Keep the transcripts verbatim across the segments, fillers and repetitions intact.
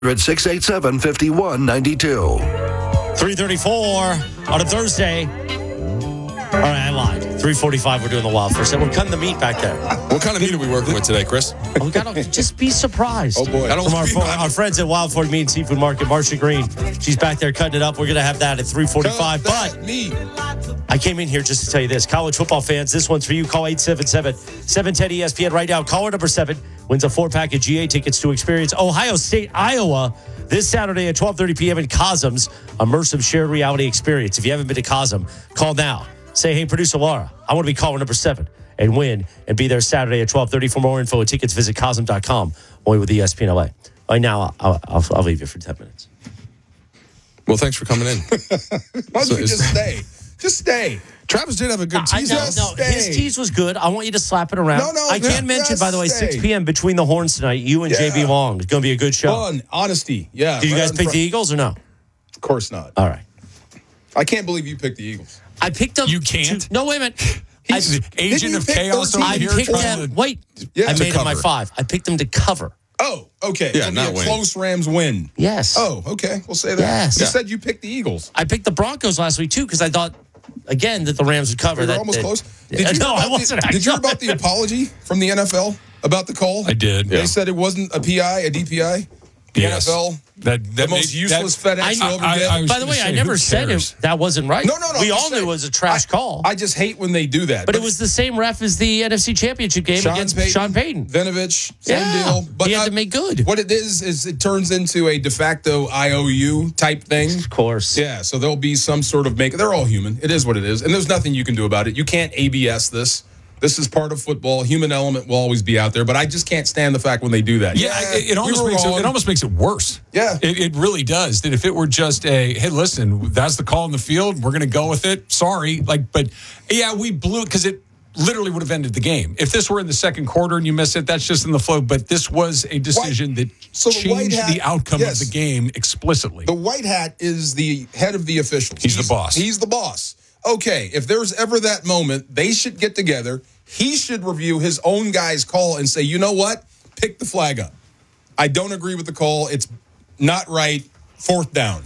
at six eight seven, five one nine two. three thirty-four on a Thursday. All right, I lied. three forty-five, we're doing the Wild First. We're cutting the meat back there. What kind of meat are we working with today, Chris? Oh, we gotta just be surprised. Oh, boy. I don't From our, be- from our friends at Wild Ford Meat and Seafood Market, Marcia Green. She's back there cutting it up. We're going to have that at three forty-five. But meat. I came in here just to tell you this. College football fans, this one's for you. Call eight seven seven, seven one zero, E S P N right now. Caller number seven wins a four-pack of G A tickets to experience Ohio State, Iowa this Saturday at twelve thirty p.m. in Cosm's immersive shared reality experience. If you haven't been to Cosm, call now. Say, hey, producer Laura, I want to be caller number seven and win and be there Saturday at twelve thirty. For more info and tickets, visit cosm dot com. Only with E S P N L A. Right now, I'll, I'll, I'll leave you for ten minutes. Well, thanks for coming in. Why don't So you is- just stay? Just stay. Travis did have a good I tease. know, Just no, stay. his tease was good. I want you to slap it around. No, no, I can no, mention, by the way, just six stay. p.m. Between the Horns tonight, you and Yeah. J B Long. It's going to be a good show. Fun, honesty. Yeah. Did you right guys on pick front. the Eagles or no? Of course not. All right. I can't believe you picked the Eagles. I picked them. You can't? To, no, wait a minute. He's I, an agent Didn't you of pick chaos thirteen? over I here. picked trying them. to- Wait. Yeah, I to made it my cover. five. I picked them to cover. Oh, okay. Yeah, It'll not be a win. close Rams win. Yes. Oh, okay. We'll say that. Yes. You Yeah. said you picked the Eagles. I picked the Broncos last week, too, because I thought, again, that the Rams would cover. You were that, almost that- close. Yeah, Did you no, hear I about wasn't. The, did you hear actually. about the apology from the N F L about the call? I did. They Yeah. said it wasn't a P I, a D P I. The Yes. N F L, That, the that most made- useless that- FedEx I- you'll ever I- get. I was By the gonna way, I say, never who said cares? it. That wasn't right. No, no, no. We I'm all just knew it saying- was a trash I- call. I just hate when they do that. but it was the same ref as the N F C Championship game Sean against Payton, Sean Payton. Vinovich, same Yeah. deal. But He had I- to make good. What it is is it turns into a de facto I O U type thing. Of course. Yeah, so there'll be some sort of make. They're all human. It is what it is, and there's nothing you can do about it. You can't A B S this. This is part of football. Human element will always be out there, but I just can't stand the fact when they do that. Yeah, it, it we almost were makes it, wrong. it almost makes it worse. Yeah. it, it really does. That if it were just a hey, listen, that's the call in the field. We're going to go with it. Sorry, like, but yeah, we blew it because it literally would have ended the game. If this were in the second quarter and you miss it, that's just in the flow. But this was a decision that So the white changed hat- the outcome yes. of the game explicitly. The white hat is the head of the officials. He's the boss. He's the boss. Okay, if there's ever that moment, they should get together. He should review his own guy's call and say, you know what? Pick the flag up. I don't agree with the call. It's not right. Fourth down.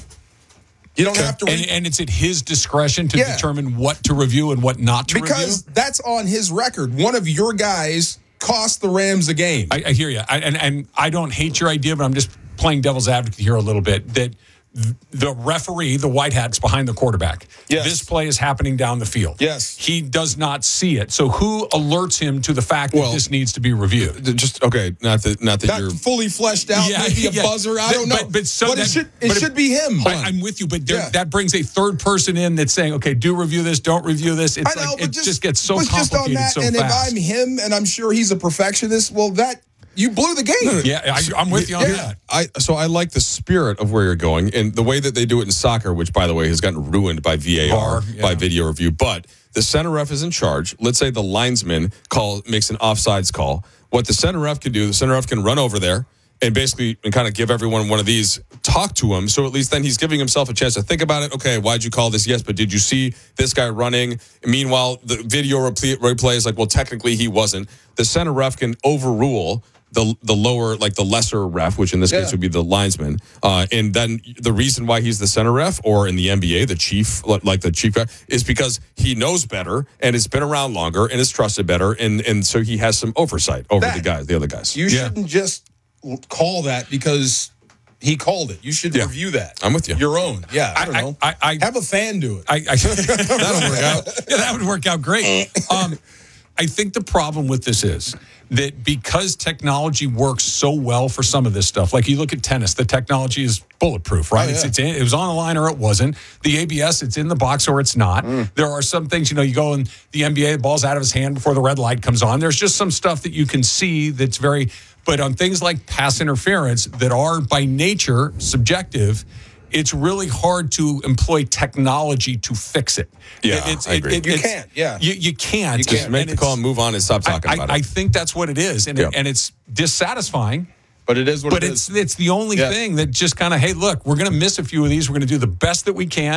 You don't have to. and, re- and it's at his discretion to Yeah. determine what to review and what not to because review. that's on his record. One of your guys cost the Rams a game. I, I hear you, I, and and I don't hate your idea, but I'm just playing devil's advocate here a little bit. That th- the referee, the white hat's behind the quarterback. Yes. This play is happening down the field. Yes. He does not see it. So who alerts him to the fact that Well, this needs to be reviewed? Just okay. Not that. Not that not you're. fully fleshed out. Yeah, maybe a yeah. buzzer. I But- don't know. but- but so it that- should it but if- should be him. I, I'm with you, but there, Yeah. that brings a third person in that's saying, "Okay, do review this, don't review this." It's I know, like but it just, gets so but just on complicated that, so and fast. if I'm him, and I'm sure he's a perfectionist, well, that you blew the game. yeah, I, I'm with you on Yeah. that. I so I like the spirit of where you're going and the way that they do it in soccer, which by the way has gotten ruined by V A R, V A R, yeah. by video review. But the center ref is in charge. Let's say the linesman call makes an offsides call. What the center ref can do, the center ref can run over there and basically and kind of give everyone one of these, talk to him. So at least then he's giving himself a chance to think about it. Okay, why'd you call this? Yes, but did you see this guy running? Meanwhile, the video replay, replay is like, well, technically he wasn't. The center ref can overrule the the lower, like the lesser ref, which in this Yeah. case would be the linesman. Uh, and then the reason why he's the center ref, or in the N B A, the chief, like the chief guy, is because he knows better and has been around longer and is trusted better. And, and so he has some oversight over That- the guys, the other guys. You Yeah. shouldn't just call that because he called it. You should Yeah. review that. I'm with you. Your own. Yeah, I don't I- know. I- I- Have a fan do it. I, I that'll work out. Yeah, that would work out great. Um, I think the problem with this is that because technology works so well for some of this stuff, like you look at tennis, the technology is bulletproof, right? Oh, It's, yeah. it's in, it was on the line or it wasn't. The A B S, it's in the box or it's not. Mm. There are some things, you know, you go in the N B A, the ball's out of his hand before the red light comes on. There's just some stuff that you can see that's very, but on things like pass interference that are by nature subjective, it's really hard to employ technology to fix it. Yeah, It- it's, I agree. You it's- can't, yeah. You, you can't. You Just can't. make And the call it's- and move on and stop talking I, about I, I it. think that's what it is, and Yeah. it, and it's dissatisfying. But it is what But it it's is. it's the only Yeah. thing that just kind of, hey, look, we're going to miss a few of these. We're going to do the best that we can,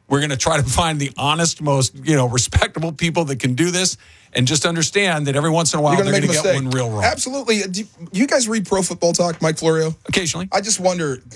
We're going to try to find the honest, most, you know, respectable people that can do this, and just understand that every once in a while You're they're going going to to make a get mistake. one real wrong. Absolutely. Do you guys read Pro Football Talk, Mike Florio? Occasionally. I just wonder.